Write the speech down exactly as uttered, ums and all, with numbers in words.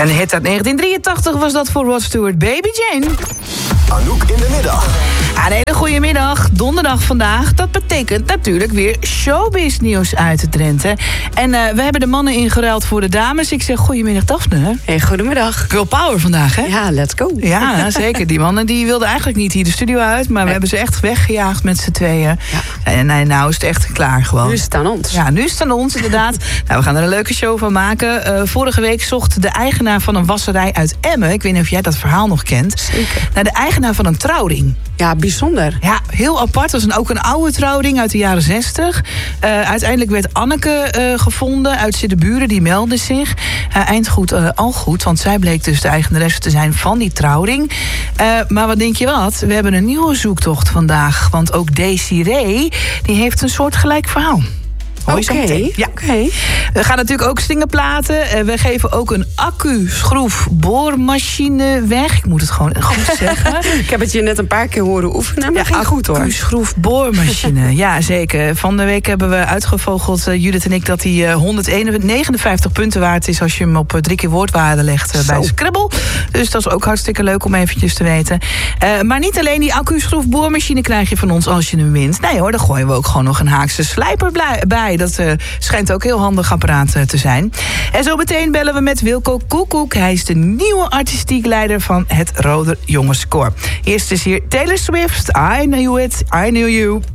Een hit uit negentien drieëntachtig was dat voor Rod Stewart, Baby Jane. Anouk in de middag. Een hele goede middag, donderdag vandaag. Dat betekent natuurlijk weer showbiz nieuws uit Drenthe. En uh, we hebben de mannen ingeruild voor de dames. Ik zeg goedemiddag Daphne. Hey, goedemiddag. Girl power vandaag, hè? Ja, let's go. Ja, zeker. Die mannen die wilden eigenlijk niet hier de studio uit. Maar we hebben ze echt weggejaagd met z'n tweeën. Ja. En, en nou is het echt klaar gewoon. Nu is het aan ons. Ja, nu is het aan ons inderdaad. Nou, we gaan er een leuke show van maken. Uh, vorige week zocht de eigenaar van een wasserij uit Emmen... ik weet niet of jij dat verhaal nog kent... Zeker. naar de eigenaar van een trouwring. Ja, bijzonder. Ja, heel apart. Dat was een, ook een oude trouwring uit de jaren zestig. Uh, uiteindelijk werd Anneke uh, gevonden uit Siddeburen. Die meldde zich. Uh, eindgoed uh, al goed, want zij bleek dus de eigenaresse te zijn van die trouwring. Uh, maar wat denk je wat? We hebben een nieuwe zoektocht vandaag. Want ook Desiree, die heeft een soort gelijk verhaal. Oké, okay. Ja. Okay. We gaan natuurlijk ook stingen platen. Uh, we geven ook een accu-schroef-boormachine weg. Ik moet het gewoon goed zeggen. Ik heb het je net een paar keer horen oefenen, maar ja, ging goed hoor. Accu-schroef-boormachine, ja zeker. Van de week hebben we uitgevogeld, uh, Judith en ik... dat hij uh, honderdnegenenvijftig punten waard is... als je hem op uh, drie keer woordwaarde legt uh, bij Scrabble. Dus dat is ook hartstikke leuk om eventjes te weten. Uh, maar niet alleen die accu-schroef-boormachine krijg je van ons als je hem wint. Nee hoor, dan gooien we ook gewoon nog een Haakse slijper bij. Dat uh, schijnt ook heel handig apparaat uh, te zijn. En zo meteen bellen we met Wilco Koekoek. Hij is de nieuwe artistiek leider van het Roder Jongenskoor. Eerst is hier Taylor Swift. I knew it, I knew you.